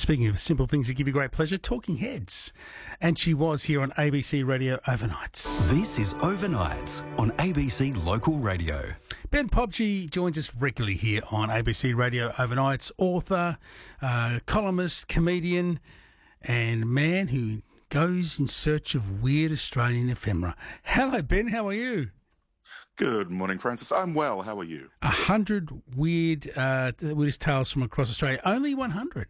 Speaking of simple things that give you great pleasure, Talking Heads. And she was here on ABC Radio Overnights. This is Overnights on ABC Local Radio. Ben Pobji joins us regularly here on ABC Radio Overnights, author, columnist, comedian, and man who goes in search of weird Australian ephemera. Hello, Ben. How are you? Good morning, Francis. I'm well. How are you? 100 weirdest tales from across Australia. Only 100.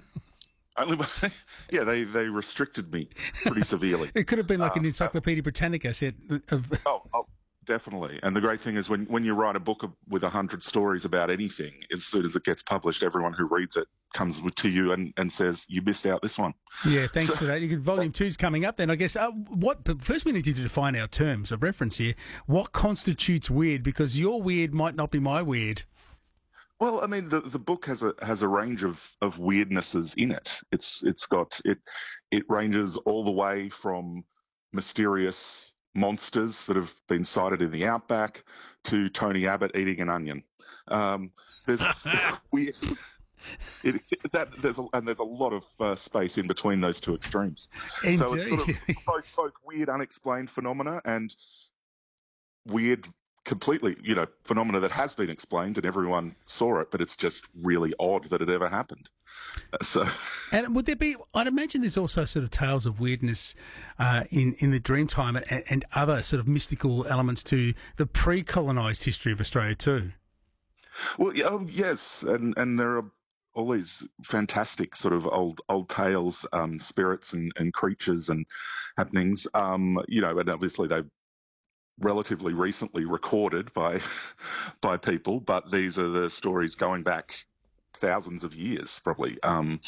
Yeah, they restricted me pretty severely. It could have been like an Encyclopedia Britannica set of... Oh, definitely. And the great thing is when you write a book with 100 stories about anything, as soon as it gets published, everyone who reads it comes to you and says, you missed out this one. Yeah, thanks for that. Volume 2's coming up then, I guess. But first we need to define our terms of reference here. What constitutes weird? Because your weird might not be my weird. Well, I mean, the book has a range of weirdnesses in it. It ranges all the way from mysterious monsters that have been sighted in the outback to Tony Abbott eating an onion. There's weird. There's a lot of space in between those two extremes. Indeed. So it's sort of both weird, unexplained phenomena and weird, completely, phenomena that has been explained and everyone saw it, but it's just really odd that it ever happened. And would there be? I'd imagine there's also sort of tales of weirdness in the Dreamtime and other sort of mystical elements to the pre-colonised history of Australia too. Well, yes, and there are all these fantastic sort of old tales, spirits and creatures and happenings, and obviously they've relatively recently recorded by people, but these are the stories going back thousands of years, probably,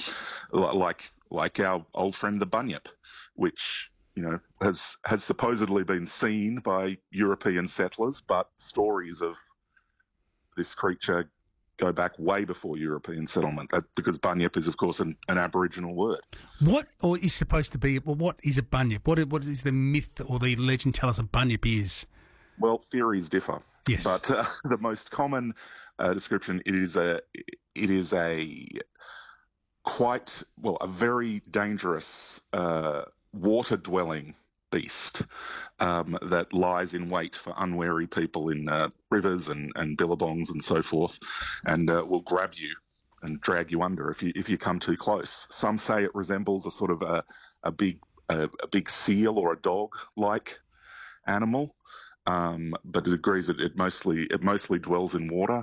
like our old friend the Bunyip, which has supposedly been seen by European settlers, but stories of this creature go back way before European settlement, because bunyip is, of course, an Aboriginal word. What is a bunyip? What is the myth or the legend tell us a bunyip is? Well, theories differ. Yes. But the most common description, it is a very dangerous water-dwelling beast that lies in wait for unwary people in rivers and billabongs and so forth, and will grab you and drag you under if you come too close. Some say it resembles a sort of a big seal or a dog-like animal, but it agrees that it mostly dwells in water.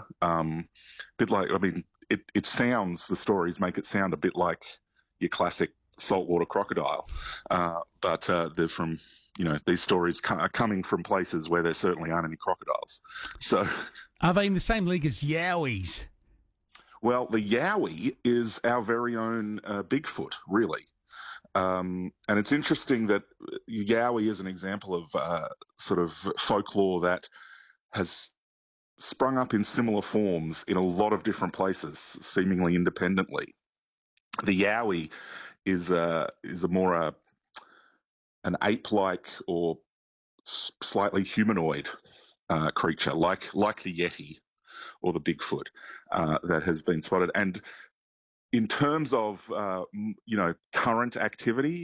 The stories make it sound a bit like your classic saltwater crocodile, but they're from, these stories are coming from places where there certainly aren't any crocodiles. So, are they in the same league as Yowies? Well, the Yowie is our very own Bigfoot, really. And it's interesting that Yowie is an example of sort of folklore that has sprung up in similar forms in a lot of different places, seemingly independently. The Yowie is more an ape-like or slightly humanoid creature, like the Yeti or the Bigfoot that has been spotted. And in terms of current activity,